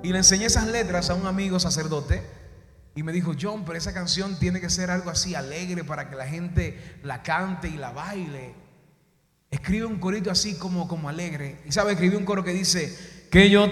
Y le enseñé esas letras a un amigo sacerdote y me dijo: John, pero esa canción tiene que ser algo así alegre para que la gente la cante y la baile. Escribe un corito así como alegre. Y sabe, escribí un coro que dice: que yo